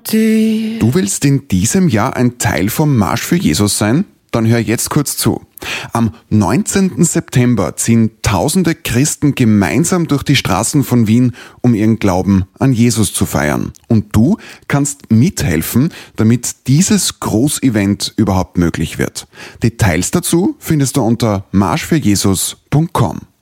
empty. Du willst in diesem Jahr ein Teil vom Marsch für Jesus sein? Dann hör jetzt kurz zu. Am 19. September ziehen tausende Christen gemeinsam durch die Straßen von Wien, um ihren Glauben an Jesus zu feiern. Und du kannst mithelfen, damit dieses Großevent überhaupt möglich wird. Details dazu findest du unter marschfürjesus.com.